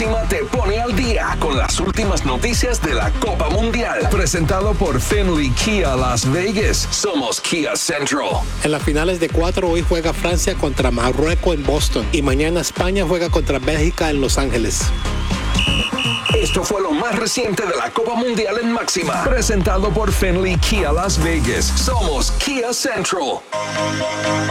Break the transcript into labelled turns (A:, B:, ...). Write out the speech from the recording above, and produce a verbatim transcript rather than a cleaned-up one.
A: Máxima te pone al día con las últimas noticias de la Copa Mundial. Presentado por Finley Kia Las Vegas. Somos Kia Central.
B: En las finales de cuatro, hoy juega Francia contra Marruecos en Boston. Y mañana España juega contra Bélgica en Los Ángeles.
A: Esto fue lo más reciente de la Copa Mundial en Máxima. Presentado por Finley Kia Las Vegas. Somos Kia Central.